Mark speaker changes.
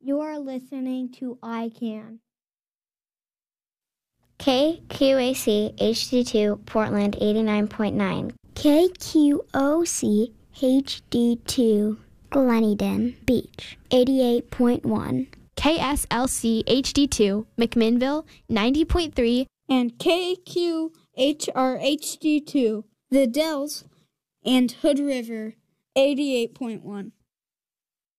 Speaker 1: You are listening to ICANN.
Speaker 2: KQAC HD2 Portland 89.9.
Speaker 3: KQOC HD2 Gleneden Beach 88.1.
Speaker 4: KSLC HD2 McMinnville 90.3.
Speaker 1: And KQHR HD2 The Dells and Hood River 88.1.